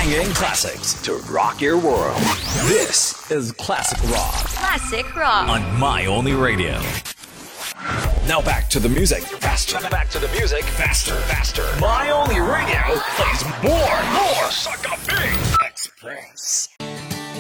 banging classics to rock your world. This is Classic Rock. Classic Rock. On My Only Radio. Now back to the music. Faster. Back to the music. Faster. My Only Radio plays more. Suck up